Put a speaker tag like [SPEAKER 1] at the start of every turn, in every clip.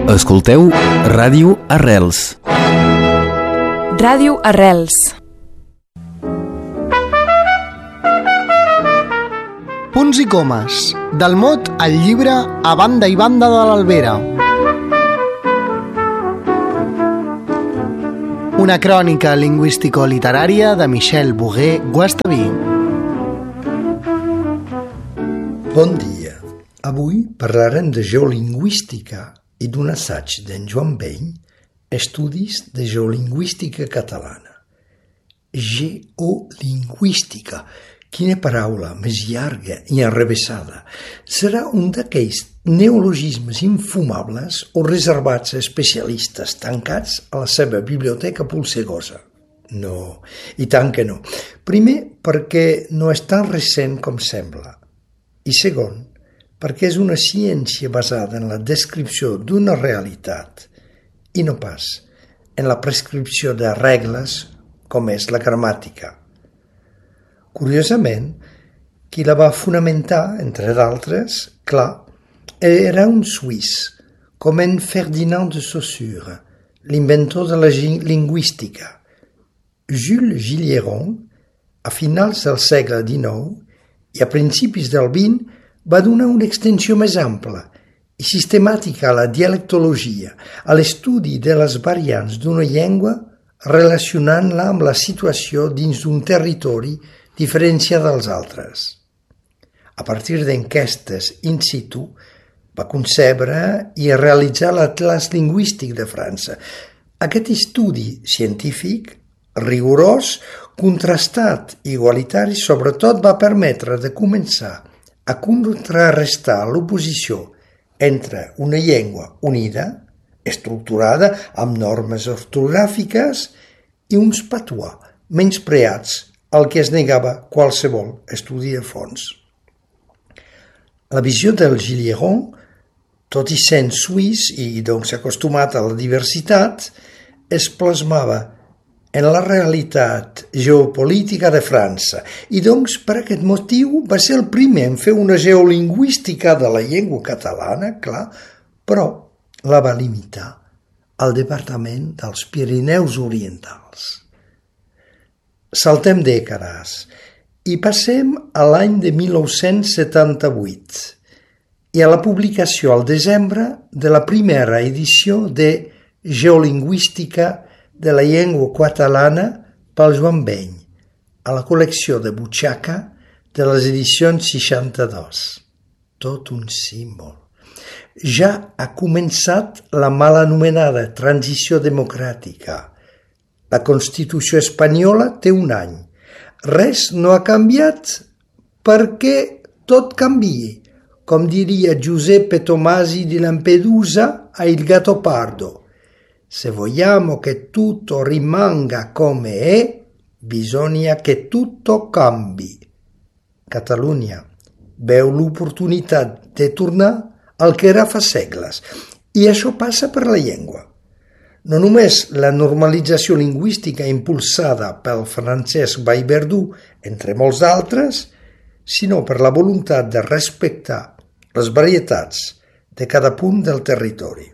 [SPEAKER 1] Escolteu Ràdio Arrels.
[SPEAKER 2] Ràdio Arrels.
[SPEAKER 3] Punts i comes, del mot al llibre A banda i banda de l'Albera. Una crònica lingüístico-literària de Michel Bogué-Guastaví.
[SPEAKER 4] Bon dia. Avui parlarem de geolingüística i d'un assaig d'en Joan Beny, Estudis de geolingüística catalana. Geolingüística, quina paraula més llarga i enrevessada. Serà un d'aquells neologismes infumables o reservats a especialistes tancats a la seva biblioteca polsegosa. No, i tant que no. Primer, perquè no és tan recent com sembla. I segon, perquè és una ciència basada en la descripció d'una realitat i no pas en la prescripció de regles com és la gramàtica. Curiosament, qui la va fonamentar, entre d'altres, clar, era un suís, com en Ferdinand de Saussure, l'inventor de la lingüística. Jules Gilliéron, a finals del segle XIX i a principis del XX, va donar una extensió més ampla i sistemàtica a la dialectologia, a l'estudi de les variants d'una llengua relacionant-la amb la situació dins d'un territori diferenciat dels altres. A partir d'enquestes in situ, va concebre i realitzar l'Atlas lingüístic de França. Aquest estudi científic, rigorós, contrastat i igualitari, sobretot va permetre de començar a contrarrestar l'oposició entre una llengua unida, estructurada amb normes ortogràfiques, i uns patuà menyspreats al que es negava qualsevol estudi de fons. La visió del Gilliéron, tot i sent suís i doncs acostumat a la diversitat, es plasmava en la realitat geopolítica de França i doncs per aquest motiu va ser el primer en fer una geolingüística de la llengua catalana, clar, però la va limitar al departament dels Pirineus Orientals. Saltem dècades i passem a l'any de 1978 i a la publicació al desembre de la primera edició de Geolingüística de la llengua catalana pel Joan Beny, a la col·lecció de butxaca de les edicions 62. Tot un símbol. Ja ha començat la mal anomenada transició democràtica. La Constitució espanyola té un any. Res no ha canviat perquè tot canvia, com diria Giuseppe Tomasi di Lampedusa a Il Gattopardo. Se vogliamo che tutto rimanga come è, bisogna che tutto cambi. Catalunya veu l'oportunitat de tornar al que era fa segles, i això passa per la llengua. No només la normalització lingüística impulsada pel Francesc Vallverdú, entre molts altres, sinó per la voluntat de respectar les varietats de cada punt del territori.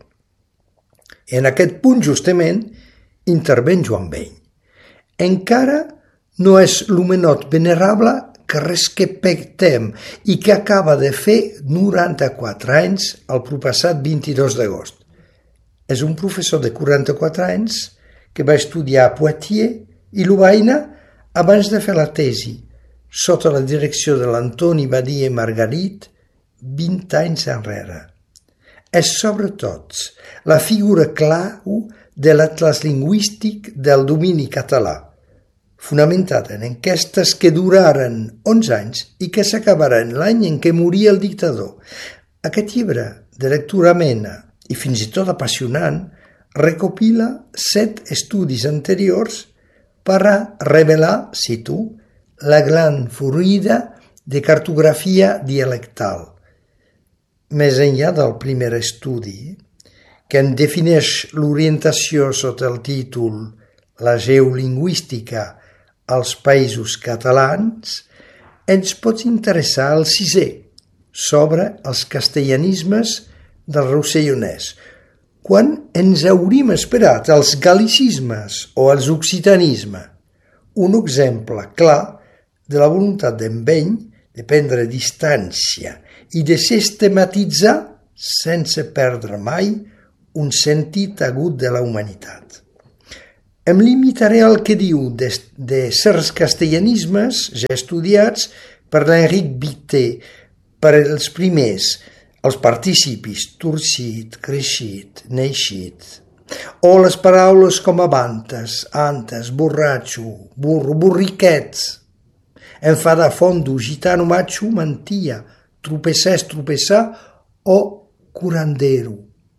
[SPEAKER 4] En aquest punt, justament, intervé Joan Beny. Encara no és l'homenot venerable que respectem i que acaba de fer 94 anys el proppassat 22 d'agost. És un professor de 44 anys que va estudiar a Poitiers i Lovaina abans de fer la tesi, sota la direcció de l'Antoni Badia i Margarit, 20 anys enrere. És sobretot la figura clau de l'Atlas lingüístic del domini català, fonamentat en enquestes que duraren 11 anys i que s'acabaren l'any en què moria el dictador. Aquest llibre, de lectura amena i fins i tot apassionant, recopila 7 estudis anteriors per a revelar, cito, la gran fluïda de cartografia dialectal. Més enllà del primer estudi, que en defineix l'orientació sota el títol La geolingüística als països catalans, ens pot interessar el 6è, sobre els castellanismes del rossellonès, quan ens hauríem esperat els gal·licismes o els occitanismes. Un exemple clar de la voluntat d'Embeny de prendre distància i de sistematitzar sense perdre mai un sentit agut de la humanitat. Em limitaré al que diu de certs castellanismes ja estudiats per l'Enric Vité, per els primers, els participis torcit, creixit, neixit, o les paraules com abantes, antes, borratxo, burro, burriquet, enfadar, fondo, gitano, macho, mantia, tropecès, tropeçar o curandero.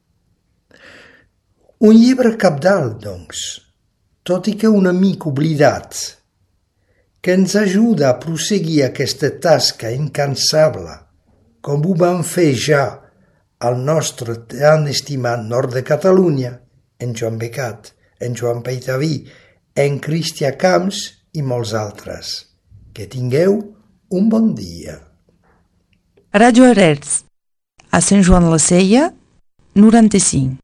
[SPEAKER 4] Un llibre cabdal, doncs, tot i que un amic oblidat, que ens ajuda a prosseguir aquesta tasca incansable, com ho vam fer ja al nostre tan estimat nord de Catalunya, en Joan Becat, en Joan Peitaví, en Cristià Camps i molts altres. Que tingueu un bon dia.
[SPEAKER 2] Ràdio Arrels, a Sant Joan la Sella, 95.